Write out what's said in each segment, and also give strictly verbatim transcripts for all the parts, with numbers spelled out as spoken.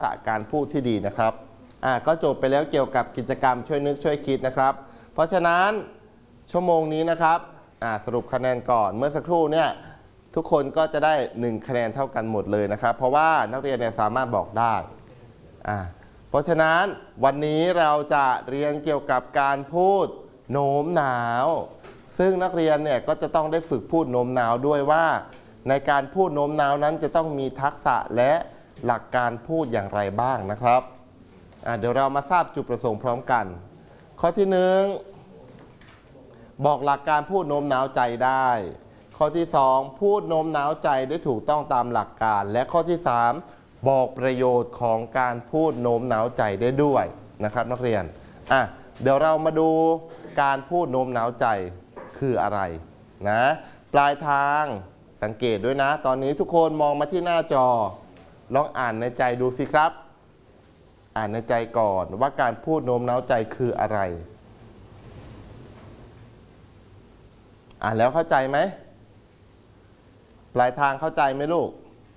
ษะการพูดที่ดีนะครับอ่าก็จบไปแล้วเกี่ยวกับกิจกรรมช่วยนึกช่วยคิดนะครับเพราะฉะนั้นชั่วโมงนี้นะครับอ่าสรุปคะแนนก่อนเมื่อสักครู่เนี่ยทุกคนก็จะได้หนึ่งคะแนนเท่ากันหมดเลยนะครับเพราะว่านักเรียนเนี่ยสามารถบอกได้อ่าเพราะฉะนั้นวันนี้เราจะเรียนเกี่ยวกับการพูดโน้มน้าวซึ่งนักเรียนเนี่ยก็จะต้องได้ฝึกพูดโน้มน้าวด้วยว่าในการพูดโน้มน้าวนั้นจะต้องมีทักษะและหลักการพูดอย่างไรบ้างนะครับเดี๋ยวเรามาทราบจุดประสงค์พร้อมกันข้อที่หนึ่งบอกหลักการพูดโน้มน้าวใจได้ข้อที่สองพูดโน้มน้าวใจได้ถูกต้องตามหลักการและข้อที่สามบอกประโยชน์ของการพูดโน้มน้าวใจได้ด้วยนะครับนักเรียนอ่ะเดี๋ยวเรามาดูการพูดโน้มน้าวใจคืออะไรนะปลายทางสังเกตด้วยนะตอนนี้ทุกคนมองมาที่หน้าจอลองอ่านในใจดูสิครับอ่านในใจก่อนว่าการพูดโน้มน้าวใจคืออะไรอ่านแล้วเข้าใจไหมปลายทางเข้าใจไหมลูก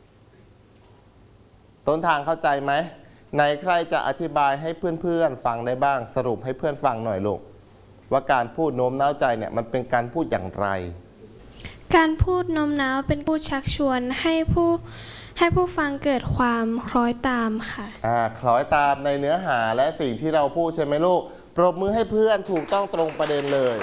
ต้นทางเข้าใจไหมไหนใครจะอธิบายให้เพื่อนๆฟังได้บ้างสรุปให้เพื่อนฟังหน่อยลูกว่าการพูดโน้มน้าวใจเนี่ยมันเป็นการพูดอย่างไรการพูดโน้มน้าวเป็นพูดชักชวนให้ผู้ให้ผู้ฟังเกิดความคล้อยตามค่ะอ่าคล้อยตามในเนื้อหาและสิ่งที่เราพูดใช่ไหมลูกปรบมือให้เพื่อนถูกต้องตรงประเด็นเลย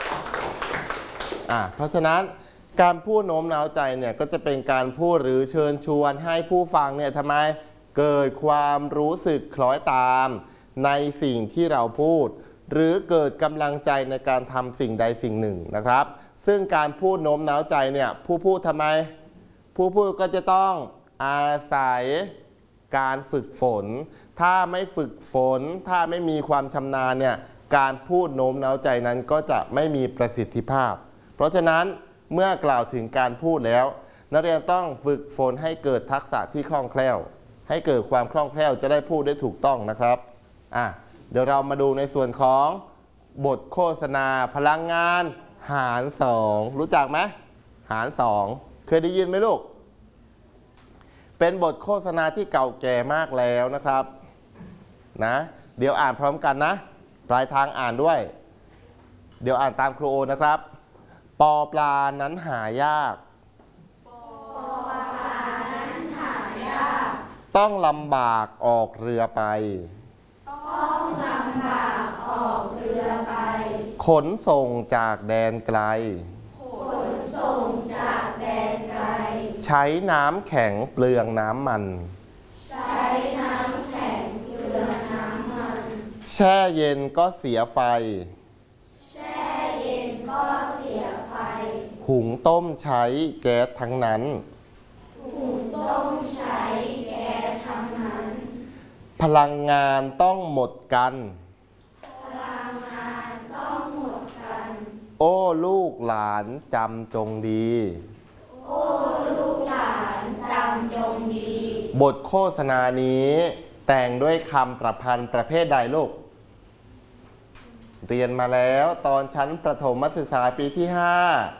อ่าเพราะฉะนั้นการพูดโน้มน้าวใจเนี่ยก็จะเป็นการพูดหรือเชิญชวนให้ผู้ฟังเนี่ยทำไมเกิดความรู้สึกคล้อยตามในสิ่งที่เราพูดหรือเกิดกำลังใจในการทำสิ่งใดสิ่งหนึ่งนะครับซึ่งการพูดโน้มน้าวใจเนี่ยผู้พูดทำไมผู้พูดก็จะต้องอาศัยการฝึกฝนถ้าไม่ฝึกฝนถ้าไม่มีความชำนาญเนี่ยการพูดโน้มน้าวใจนั้นก็จะไม่มีประสิทธิภาพเพราะฉะนั้นเมื่อกล่าวถึงการพูดแล้วนักเรียนต้องฝึกฝนให้เกิดทักษะที่คล่องแคล่วให้เกิดความคล่องแคล่วจะได้พูดได้ถูกต้องนะครับอ่ะเดี๋ยวเรามาดูในส่วนของบทโฆษณาพลังงานหารสองรู้จักไหมหารสองเคยได้ยินไหมลูกเป็นบทโฆษณาที่เก่าแก่มากแล้วนะครับนะเดี๋ยวอ่านพร้อมกันนะปลายทางอ่านด้วยเดี๋ยวอ่านตามครูโอนะครับปอปลานั้นหายากปอปลานั้นหายากต้องลำบากออกเรือไปต้องลำบากออกเรือไปขนส่งจากแดนไกลขนส่งจากแดนไกลใช้น้ำแข็งเปลืองน้ำมันใช้น้ำแข็งเปลืองน้ำมันแช่เย็นก็เสียไฟแช่เย็นก็เสียไฟหุงต้มใช้แก๊สทั้งนั้นหุงต้มใช้แก๊สทั้งนั้นพลังงานต้องหมดกันพลังงานต้องหมดกันโอ้ลูกหลานจำจงดีโอ้ลูกหลานจำจงดีบทโฆษณานี้แต่งด้วยคำประพันธ์ประเภทใดลูกเรียนมาแล้วตอนชั้นประถมศึกษาปีที่ห้า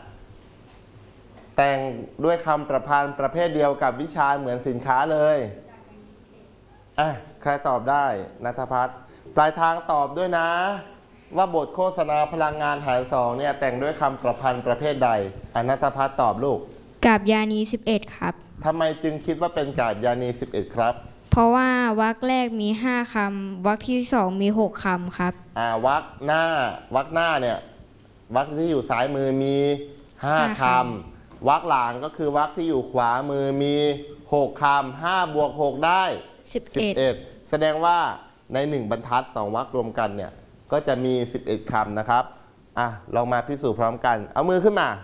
แต่งด้วยคำประพันธ์ประเภทเดียวกับวิชาเหมือนสินค้าเลยอ่ะใครตอบได้ณัฐพัฒน์ปลายทางตอบด้วยนะว่าบทโฆษณาพลังงานหารสองเนี่ยแต่งด้วยคำประพันธ์ประเภทใดอ่ะณัฐพัฒน์ตอบลูกกาบยานีสิบเอ็ดครับทำไมจึงคิดว่าเป็นกาบยานีสิบเอ็ดครับเพราะว่าวรรคแรกมีห้าคำวรรคที่สองมีหกคำครับอ่าวรรคหน้าวรรคหน้าเนี่ยวรรคที่อยู่ซ้ายมือมีห้าคำวรรคหลังก็คือวรรคที่อยู่ขวามือมีหกคำห้าบวกหกได้สิบเอ็ดแสดงว่าในหนึ่งบรรทัดสองวรรครวมกันเนี่ยก็จะมีสิบเอ็ดคำนะครับอ่ะลองมาพิสูจน์พร้อมกันเอามือขึ้นมา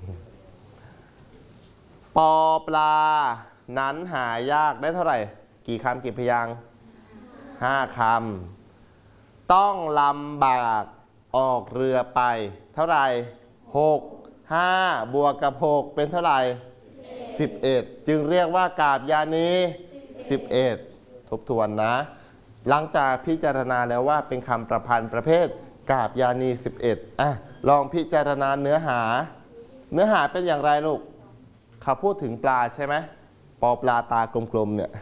ปอปลานั้นหายากได้เท่าไหร่กี่คำกี่พยางค์ห้าคำต้องลำบากออกเรือไปเท่าไหร่หก ห้าบวกกับหกเป็นเท่าไหร่สิบเอ็ดจึงเรียกว่ากาบยานีสิบเอ็ดทบทวนนะหลังจากพิจารณาแล้วว่าเป็นคำประพันธ์ประเภทกาบยานีสิบเอ็ดอ่ะลองพิจารณาเนื้อหาเนื้อหาเป็นอย่างไรลูกเขาพูดถึงปลาใช่ไหมปอปลาตากลมๆเนี่ย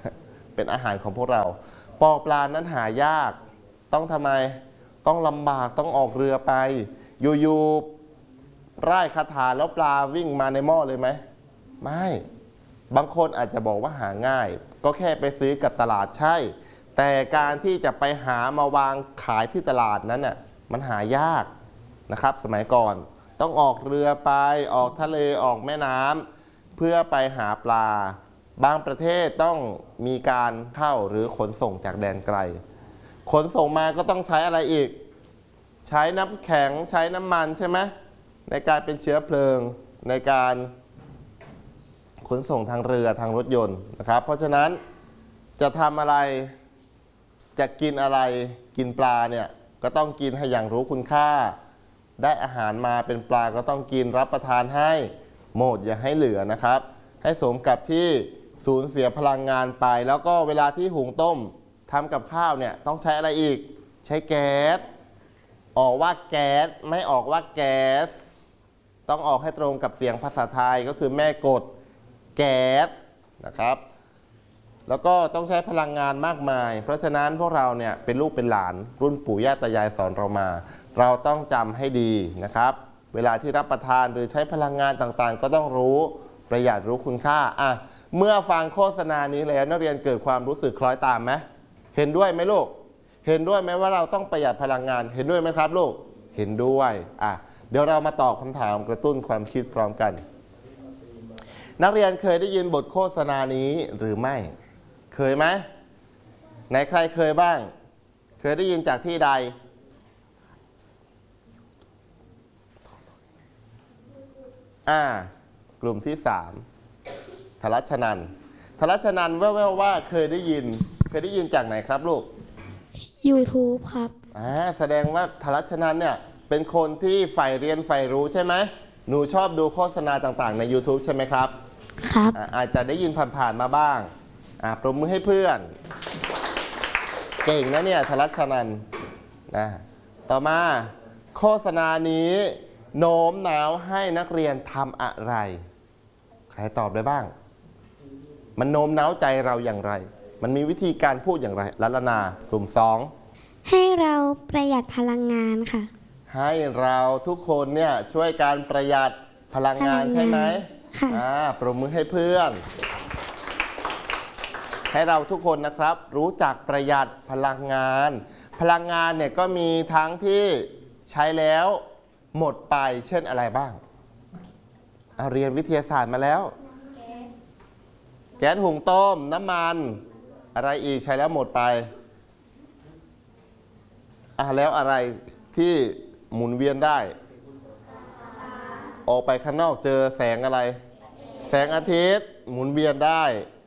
เป็นอาหารของพวกเราปอปลานั้นหายากต้องทำไมต้องลำบากต้องออกเรือไปอยู่ๆไร่คาถาแล้วปลาวิ่งมาในหม้อเลยไหมไม่บางคนอาจจะบอกว่าหาง่ายก็แค่ไปซื้อกับตลาดใช่แต่การที่จะไปหามาวางขายที่ตลาดนั้นน่ะมันหายากนะครับสมัยก่อนต้องออกเรือไปออกทะเลออกแม่น้ำเพื่อไปหาปลาบางประเทศต้องมีการเข้าหรือขนส่งจากแดนไกลขนส่งมาก็ต้องใช้อะไรอีกใช้น้ำแข็งใช้น้ำมันใช่ไหมในการเป็นเชื้อเพลิงในการขนส่งทางเรือทางรถยนต์นะครับเพราะฉะนั้นจะทำอะไรจะกินอะไรกินปลาเนี่ยก็ต้องกินให้อย่างรู้คุณค่าได้อาหารมาเป็นปลาก็ต้องกินรับประทานให้หมดอย่าให้เหลือนะครับให้สมกับที่สูญเสียพลังงานไปแล้วก็เวลาที่หุงต้มทำกับข้าวเนี่ยต้องใช้อะไรอีกใช้แก๊สออกว่าแก๊สไม่ออกว่าแก๊สต้องออกให้ตรงกับเสียงภาษาไทยก็คือแม่กดแก๊สนะครับแล้วก็ต้องใช้พลังงานมากมายเพราะฉะนั้นพวกเราเนี่ยเป็นลูกเป็นหลานรุ่นปู่ย่าตายายสอนเรามาเราต้องจำให้ดีนะครับเวลาที่รับประทานหรือใช้พลังงานต่างๆก็ต้องรู้ประหยัดรู้คุณค่าอ่ะเมื่อฟังโฆษณานี้แล้วนักเรียนเกิดความรู้สึกคล้อยตามไหมเห็นด้วยไหมลูกเห็นด้วยไหมว่าเราต้องประหยัดพลังงานเห็นด้วยไหมครับลูกเห็นด้วยอ่ะเดี๋ยวเรามาตอบคำถามกระตุ้นความคิดพร้อมกันนักเรียนเคยได้ยินบทโฆษณานี้หรือไม่เคยไหมไหนใครเคยบ้างเคยได้ยินจากที่ใดอ่ากลุ่มที่สามทรัชนันทรัชนันแว่วๆว่าเคยได้ยินเคยได้ยินจากไหนครับลูก YouTube ครับอ่าแสดงว่าทรัชนันเนี่ยเป็นคนที่ใฝ่เรียนใฝ่รู้ใช่ไหมหนูชอบดูโฆษณาต่างๆใน YouTube ใช่ไหมครับครับอ่าอาจจะได้ยินผ่านๆมาบ้างอ่าปรบมือให้เพื่อนเก่งนะเนี่ยทรัชนันนะต่อมาโฆษณานี้โน้มน้าวให้นักเรียนทำอะไรใครตอบได้บ้างมันโน้มน้าวใจเราอย่างไรมันมีวิธีการพูดอย่างไรลัลนากลุ่มสองให้เราประหยัดพลังงานค่ะให้เราทุกคนเนี่ยช่วยการประหยัดพลังงานใช่ไหมค่ะอ่าปรบมือให้เพื่อนให้เราทุกคนนะครับรู้จักประหยัดพลังงานพลังงานเนี่ยก็มีทั้งที่ใช้แล้วหมดไปเช่นอะไรบ้างเอาเรียนวิทยาศาสตร์มาแล้วแก๊สหุงต้มน้ำมันอะไรอีกใช้แล้วหมดไปอ่ะแล้วอะไรที่หมุนเวียนได้ออกไปข้างนอกเจอแสงอะไรแสงอาทิตย์หมุนเวียนได้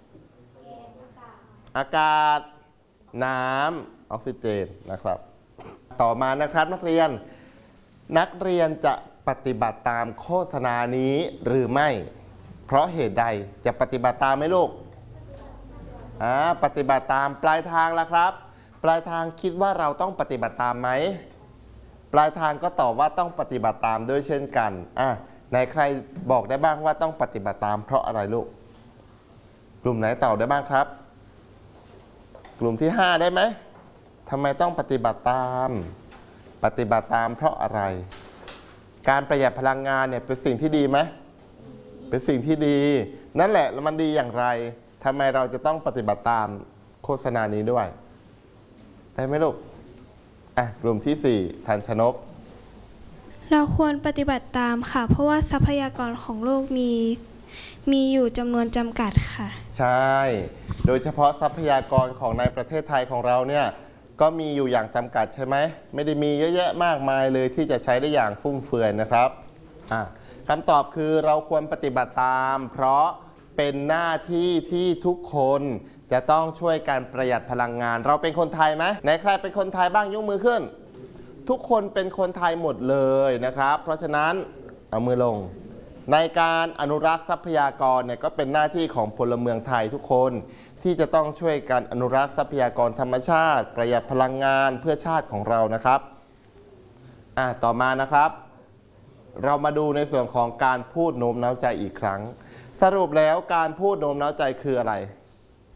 อากาศน้ำออกซิเจนนะครับต่อมานะครับนักเรียนนักเรียนจะปฏิบัติตามโฆษณานี้หรือไม่เพราะเหตุใดจะปฏิบัติตามไหมลูกอ่าปฏิบัติตามปลายทางแล้วครับปลายทางคิดว่าเราต้องปฏิบัติตามไหมปลายทางก็ตอบว่าต้องปฏิบัติตามด้วยเช่นกันอ่ะไหนใครบอกได้บ้างว่าต้องปฏิบัติตามเพราะอะไรลูกกลุ่มไหนตอบได้บ้างครับกลุ่มที่ห้าได้ไหมทำไมต้องปฏิบัติตามปฏิบัติตามเพราะอะไรการประหยัดพลังงานเนี่ยเป็นสิ่งที่ดีไหมเป็นสิ่งที่ดีนั่นแหละแล้วมันดีอย่างไรทำไมเราจะต้องปฏิบัติตามโฆษณานี้ด้วยได้ไหมลูกอ่ะกลุ่มที่สี่ทันชนกเราควรปฏิบัติตามค่ะเพราะว่าทรัพยากรของโลกมีมีอยู่จำนวนจำกัดค่ะใช่โดยเฉพาะทรัพยากรของในประเทศไทยของเราเนี่ยก็มีอยู่อย่างจำกัดใช่ไหมไม่ได้มีเยอะแยะมากมายเลยที่จะใช้ได้อย่างฟุ่มเฟือยนะครับอ่ะคำตอบคือเราควรปฏิบัติตามเพราะเป็นหน้าที่ที่ทุกคนจะต้องช่วยการประหยัดพลังงานเราเป็นคนไทยไหมไหนใครเป็นคนไทยบ้างยกมือขึ้นทุกคนเป็นคนไทยหมดเลยนะครับเพราะฉะนั้นเอามือลงในการอนุรักษ์ทรัพยากรเนี่ยก็เป็นหน้าที่ของพลเมืองไทยทุกคนที่จะต้องช่วยกันอนุรักษ์ทรัพยากรธรรมชาติประหยัดพลังงานเพื่อชาติของเรานะครับอ่ะต่อมานะครับเรามาดูในส่วนของการพูดโน้มน้าวใจอีกครั้งสรุปแล้วการพูดโน้มน้าวใจคืออะไร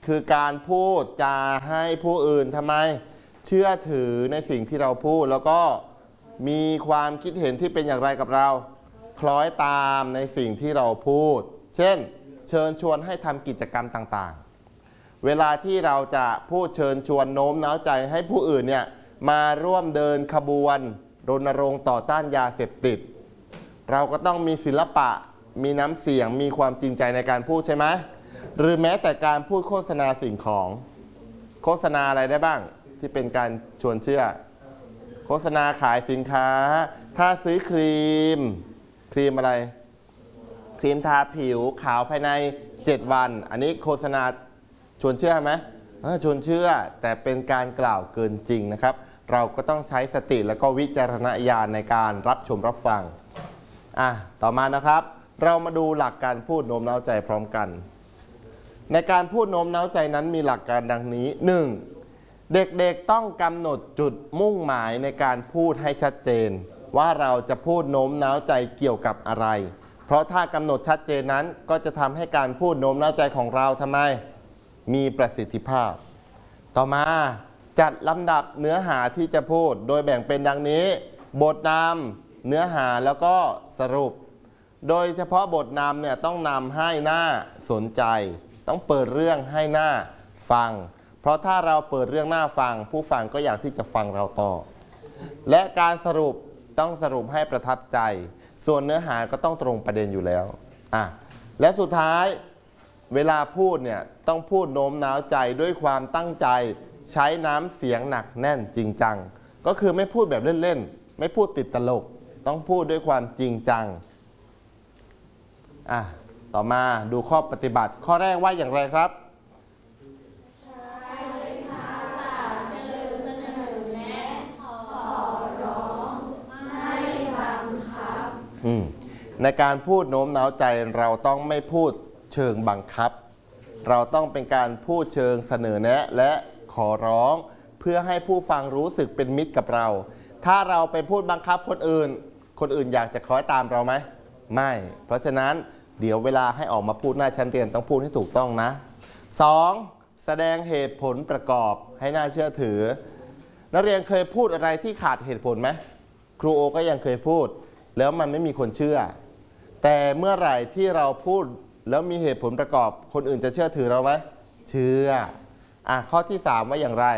คือการพูดจาให้ผู้อื่นทำไมเชื่อถือในสิ่งที่เราพูดแล้วก็มีความคิดเห็นที่เป็นอย่างไรกับเราคล้อยตามในสิ่งที่เราพูดเช่นเชิญชวนให้ทำกิจกรรมต่างๆเวลาที่เราจะพูดเชิญชวนโน้มน้าวใจให้ผู้อื่นเนี่ยมาร่วมเดินขบวนรณรงค์ต่อต้านยาเสพติดเราก็ต้องมีศิลปะมีน้ำเสียงมีความจริงใจในการพูดใช่ไหมหรือแม้แต่การพูดโฆษณาสิ่งของโฆษณาอะไรได้บ้างที่เป็นการชวนเชื่อโฆษณาขายสินค้าถ้าซื้อครีมครีมอะไรครีมทาผิวขาวภายในเจ็ดวันอันนี้โฆษณาชวนเชื่อไหมชวนเชื่อแต่เป็นการกล่าวเกินจริงนะครับเราก็ต้องใช้สติและก็วิจารณญาณในการรับชมรับฟังอ่ะต่อมานะครับเรามาดูหลักการพูดโน้มน้าวใจพร้อมกันในการพูดโน้มน้าวใจนั้นมีหลักการดังนี้ หนึ่ง เด็กๆต้องกำหนดจุดมุ่งหมายในการพูดให้ชัดเจนว่าเราจะพูดโน้มน้าวใจเกี่ยวกับอะไรเพราะถ้ากำหนดชัดเจนนั้นก็จะทำให้การพูดโน้มน้าวใจของเราทำไมมีประสิทธิภาพต่อมาจัดลำดับเนื้อหาที่จะพูดโดยแบ่งเป็นดังนี้บทนำเนื้อหาแล้วก็สรุปโดยเฉพาะบทนำเนี่ยต้องนำให้หน้าสนใจต้องเปิดเรื่องให้หน้าฟังเพราะถ้าเราเปิดเรื่องหน้าฟังผู้ฟังก็อยากที่จะฟังเราต่อและการสรุปต้องสรุปให้ประทับใจส่วนเนื้อหาก็ต้องตรงประเด็นอยู่แล้วอ่ะและสุดท้ายเวลาพูดเนี่ยต้องพูดโน้มน้าวใจด้วยความตั้งใจใช้น้ำเสียงหนักแน่นจริงจังก็คือไม่พูดแบบเล่นๆไม่พูดติดตลกต้องพูดด้วยความจริงจังอ่ะต่อมาดูข้อปฏิบัติข้อแรกว่าอย่างไรครับในการพูดโน้มน้าวใจเราต้องไม่พูดเชิงบังคับเราต้องเป็นการพูดเชิงเสนอแนะและขอร้องเพื่อให้ผู้ฟังรู้สึกเป็นมิตรกับเราถ้าเราไปพูดบังคับคนอื่นคนอื่นอยากจะคล้อยตามเราไหมไม่เพราะฉะนั้นเดี๋ยวเวลาให้ออกมาพูดหน้าชั้นเรียนต้องพูดให้ถูกต้องนะ สอง แสดงเหตุผลประกอบให้น่าเชื่อถือนักเรียนเคยพูดอะไรที่ขาดเหตุผลไหมครูโอก็ยังเคยพูดแล้วมันไม่มีคนเชื่อแต่เมื่อไหร่ที่เราพูดแล้วมีเหตุผลประกอบคนอื่นจะเชื่อถือเราไหมเชื่ออ่ะข้อที่สามว่าอย่างไร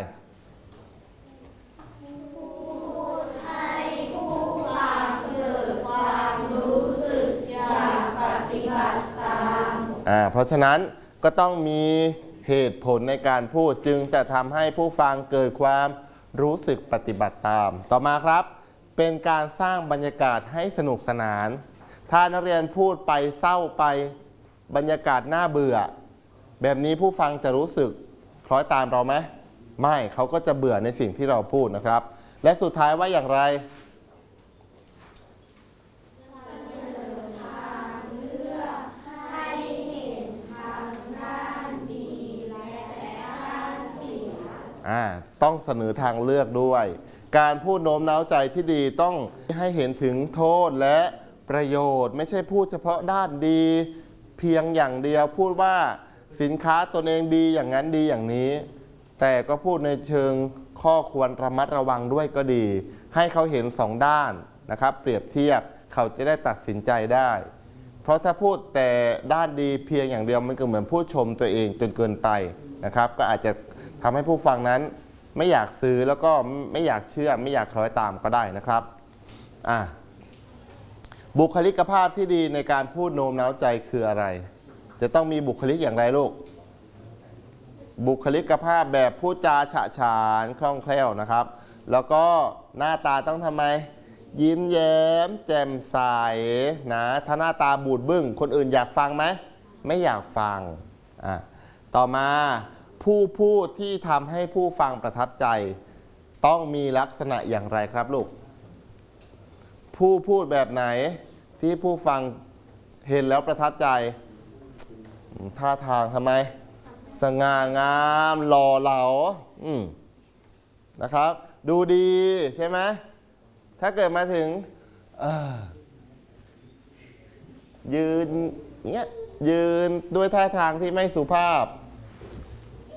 พูดให้ผู้ฟังเกิดความรู้สึกอยากปฏิบัติตามอ่าเพราะฉะนั้นก็ต้องมีเหตุผลในการพูดจึงจะทำให้ผู้ฟังเกิดความรู้สึกปฏิบัติตามต่อมาครับเป็นการสร้างบรรยากาศให้สนุกสนานถ้านักเรียนพูดไปเศร้าไปบรรยากาศน่าเบื่อแบบนี้ผู้ฟังจะรู้สึกคล้อยตามเราไหมไม่เขาก็จะเบื่อในสิ่งที่เราพูดนะครับและสุดท้ายว่าอย่างไรต้องเสนอทางเลือกด้วยการพูดโน้มน้าวใจที่ดีต้องให้เห็นถึงโทษและประโยชน์ไม่ใช่พูดเฉพาะด้านดีเพียงอย่างเดียวพูดว่าสินค้าตนเองดีอย่างนั้นดีอย่างนี้แต่ก็พูดในเชิงข้อควรระมัดระวังด้วยก็ดีให้เขาเห็นสองด้านนะครับเปรียบเทียบเขาจะได้ตัดสินใจได้เพราะถ้าพูดแต่ด้านดีเพียงอย่างเดียวมันก็เหมือนพูดชมตัวเองจนเกินไปนะครับก็อาจจะทำให้ผู้ฟังนั้นไม่อยากซื้อแล้วก็ไม่อยากเชื่อไม่อยากคล้อยตามก็ได้นะครับอ่ะบุคลิกภาพที่ดีในการพูดโน้มน้าวใจคืออะไรจะต้องมีบุคลิกอย่างไรลูกบุคลิกภาพแบบพูดจาฉะฉานคล่องแคล่วนะครับแล้วก็หน้าตาต้องทำไมยิ้มแย้มแจ่มใสนะถ้าหน้าตาบูดบึ้งคนอื่นอยากฟังไหมไม่อยากฟังอ่ะต่อมาผู้พูดที่ทำให้ผู้ฟังประทับใจต้องมีลักษณะอย่างไรครับลูกผู้พูดแบบไหนที่ผู้ฟังเห็นแล้วประทับใจท่าทางทำไมสง่างามหล่อเหลาอืมนะครับดูดีใช่ไหมถ้าเกิดมาถึงยืนเนี้ยยืนด้วยท่าทางที่ไม่สุภาพ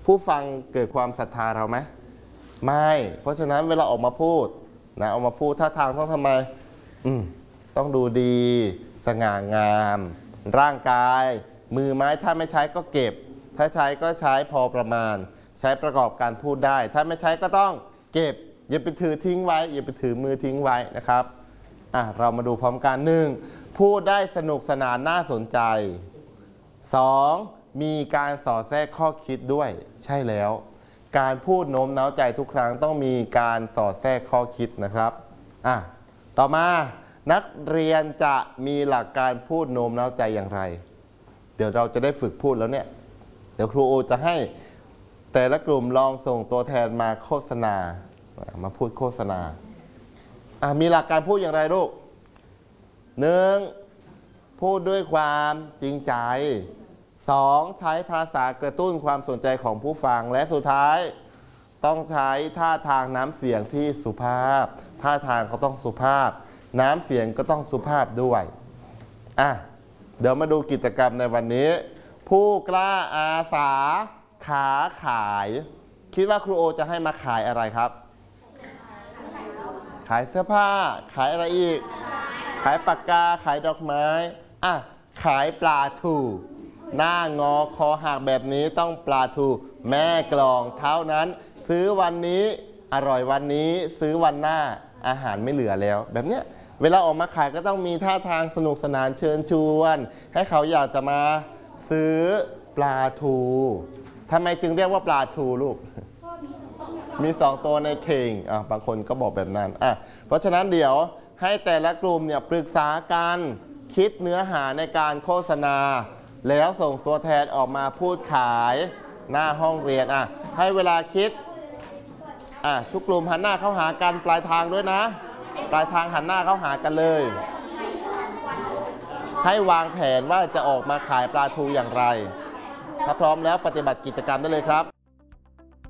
ผู้ฟังเกิดความศรัทธาเราไหมไม่เพราะฉะนั้นเวลาออกมาพูดนะออกมาพูดท่าทางต้องทำไมอืมต้องดูดีสง่างาม ร่างกายมือไม้ถ้าไม่ใช้ก็เก็บถ้าใช้ก็ใช้พอประมาณใช้ประกอบการพูดได้ถ้าไม่ใช้ก็ต้องเก็บอย่าไปถือทิ้งไว้อย่าไปถือมือทิ้งไว้นะครับอ่ะเรามาดูพร้อมกันหนึ่งพูดได้สนุกสนานน่าสนใจสองมีการสอดแทรกข้อคิดด้วยใช่แล้วการพูดโน้มน้าวใจทุกครั้งต้องมีการสอดแทรกข้อคิดนะครับอ่ะต่อมานักเรียนจะมีหลักการพูดโน้มน้าวใจอย่างไรเดี๋ยวเราจะได้ฝึกพูดแล้วเนี่ยเดี๋ยวครูโอจะให้แต่ละกลุ่มลองส่งตัวแทนมาโฆษณามาพูดโฆษณาอ่ะมีหลักการพูดอย่างไรลูกหนึ่งพูดด้วยความจริงใจสองใช้ภาษากระตุ้นความสนใจของผู้ฟังและสุดท้ายต้องใช้ท่าทางน้ำเสียงที่สุภาพท่าทางก็ต้องสุภาพน้ำเสียงก็ต้องสุภาพด้วยอ่ะเดี๋ยวมาดูกิจกรรมในวันนี้ผู้กล้าอาสาค้าขายคิดว่าครูโอจะให้มาขายอะไรครับขายเสื้อผ้าขายอะไรอีกขายปากกาขายดอกไม้อ่ะขายปลาทูหน้างอคอหักแบบนี้ต้องปลาทูแม่กลองเท่านั้นซื้อวันนี้อร่อยวันนี้ซื้อวันหน้าอาหารไม่เหลือแล้วแบบเนี้ยเวลาออกมาขายก็ต้องมีท่าทางสนุกสนานเชิญชวนให้เขาอยากจะมาซื้อปลาทูทำไมจึงเรียกว่าปลาทูลูกมีสองตัวในเข่งอ่ะบางคนก็บอกแบบนั้นอ่ะเพราะฉะนั้นเดี๋ยวให้แต่ละกลุ่มเนี่ยปรึกษากันคิดเนื้อหาในการโฆษณาแล้วส่งตัวแทนออกมาพูดขายหน้าห้องเรียนอ่ะให้เวลาคิดอ่ะทุกกลุ่มหันหน้าเข้าหากันปลายทางด้วยนะปลายทางหันหน้าเข้าหากันเลยให้วางแผนว่าจะออกมาขายปลาทูอย่างไรถ้าพร้อมแล้วปฏิบัติกิจกรรมได้เลยครับ